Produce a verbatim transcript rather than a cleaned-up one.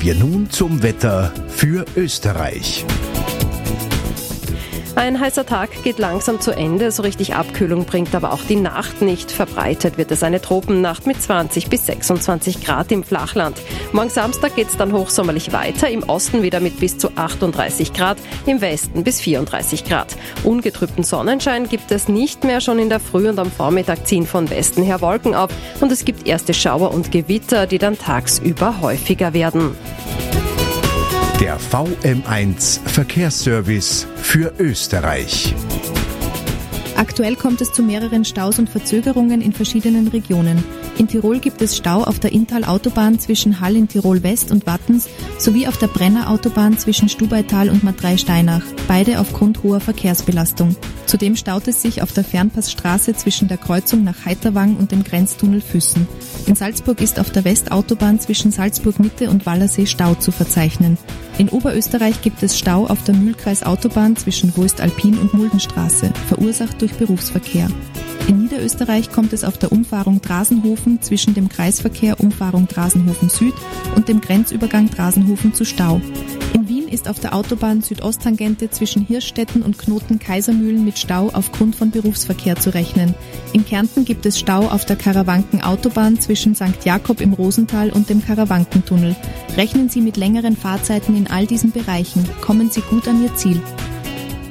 wir nun zum Wetter für Österreich. Ein heißer Tag geht langsam zu Ende, so richtig Abkühlung bringt aber auch die Nacht nicht. Verbreitet wird es eine Tropennacht mit zwanzig bis sechsundzwanzig Grad im Flachland. Morgen Samstag geht es dann hochsommerlich weiter, im Osten wieder mit bis zu achtunddreißig Grad, im Westen bis vierunddreißig Grad. Ungetrübten Sonnenschein gibt es nicht mehr, schon in der Früh und am Vormittag ziehen von Westen her Wolken auf und es gibt erste Schauer und Gewitter, die dann tagsüber häufiger werden. Der V M eins Verkehrsservice für Österreich. Aktuell kommt es zu mehreren Staus und Verzögerungen in verschiedenen Regionen. In Tirol gibt es Stau auf der Inntal-Autobahn zwischen Hall in Tirol West und Wattens sowie auf der Brenner-Autobahn zwischen Stubaital und Matrei-Steinach, beide aufgrund hoher Verkehrsbelastung. Zudem staut es sich auf der Fernpassstraße zwischen der Kreuzung nach Heiterwang und dem Grenztunnel Füssen. In Salzburg ist auf der Westautobahn zwischen Salzburg-Mitte und Wallersee Stau zu verzeichnen. In Oberösterreich gibt es Stau auf der Mühlkreis-Autobahn zwischen Voest-Alpin und Muldenstraße, verursacht durch Berufsverkehr. In Niederösterreich kommt es auf der Umfahrung Drasenhofen zwischen dem Kreisverkehr Umfahrung Drasenhofen Süd und dem Grenzübergang Drasenhofen zu Stau. In Wien ist auf der Autobahn Südosttangente zwischen Hirschstetten und Knoten Kaisermühlen mit Stau aufgrund von Berufsverkehr zu rechnen. In Kärnten gibt es Stau auf der Karawanken-Autobahn zwischen Sankt Jakob im Rosental und dem Karawankentunnel. Rechnen Sie mit längeren Fahrzeiten in all diesen Bereichen. Kommen Sie gut an Ihr Ziel.